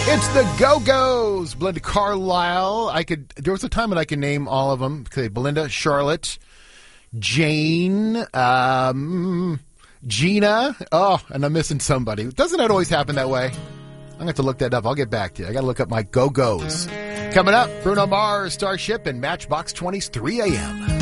It's the Go-Go's. Belinda Carlisle. There was a time when I could name all of them. Okay, Belinda, Charlotte, Jane, Gina. Oh, and I'm missing somebody. Doesn't that always happen that way? I'm going to have to look that up. I'll get back to you. I got to look up my Go-Go's. Coming up, Bruno Mars, Starship, and Matchbox 20's 3 a.m.